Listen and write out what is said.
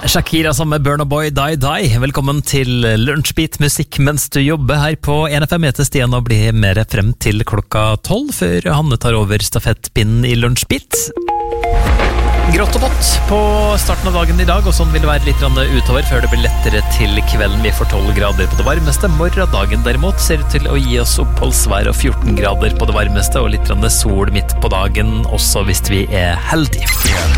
Shakira sammen med Burna Boy, Die Die. Velkommen til Lunsjbit musikk mens du jobber her på NFM. Heter Stian og blir mer frem til klokka 12 før Hanne tar over stafettpinnen i Lunsjbit. Grått og vått på starten av dagen i dag, og sånn vil det være litt utover før det blir lettere til kvelden. Vi får 12 grader på det varmeste. Morgendagen derimot ser ut til å gi oss oppholdsvær og 14 grader på det varmeste, og litt sol midt på dagen også hvis vi er heldige.